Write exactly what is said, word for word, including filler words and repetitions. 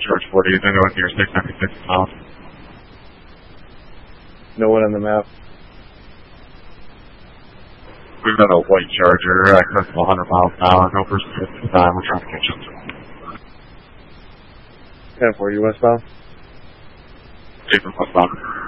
George forty, then go with your six ninety-six miles. No one on the map. We've got a white Charger, I clipped one hundred miles an hour, no person at the time, we're trying to catch up. ten four, you westbound? Jason westbound.